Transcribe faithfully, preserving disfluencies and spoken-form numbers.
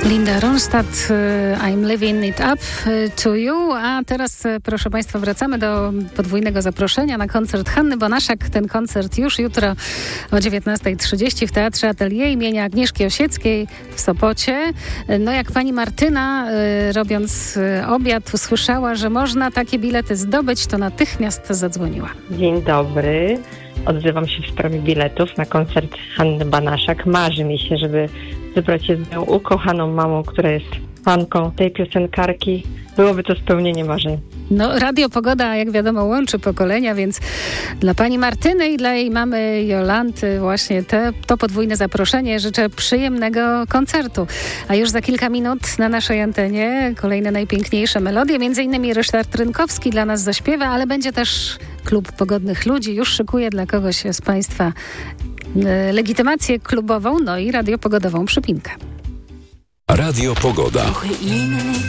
Linda Ronstadt, I'm Living It Up to You. A teraz, proszę Państwa, wracamy do podwójnego zaproszenia na koncert Hanny Banaszak. Ten koncert już jutro o dziewiętnasta trzydzieści w Teatrze Atelier imienia Agnieszki Osieckiej w Sopocie. No jak pani Martyna, robiąc obiad, usłyszała, że można takie bilety zdobyć, to natychmiast zadzwoniła. Dzień dobry. Odzywam się w sprawie biletów na koncert Hanny Banaszak. Marzy mi się, żeby wybrać się z moją ukochaną mamą, która jest fanką tej piosenkarki. Byłoby to spełnienie marzeń. No, Radio Pogoda, jak wiadomo, łączy pokolenia, więc dla pani Martyny i dla jej mamy Jolanty właśnie te, to podwójne zaproszenie. Życzę przyjemnego koncertu. A już za kilka minut na naszej antenie kolejne najpiękniejsze melodie. Między innymi Ryszard Rynkowski dla nas zaśpiewa, ale będzie też Klub Pogodnych Ludzi. Już szykuje dla kogoś z państwa legitymację klubową, no i radiopogodową przypinkę. Radio Pogoda.